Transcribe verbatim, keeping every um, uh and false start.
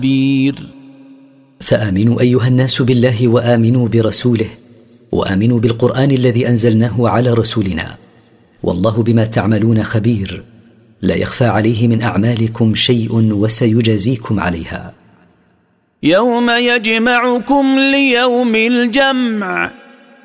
خبير. فآمنوا أيها الناس بالله وآمنوا برسوله وآمنوا بالقرآن الذي أنزلناه على رسولنا، والله بما تعملون خبير، لا يخفى عليه من أعمالكم شيء وسيجازيكم عليها. يوم يجمعكم ليوم الجمع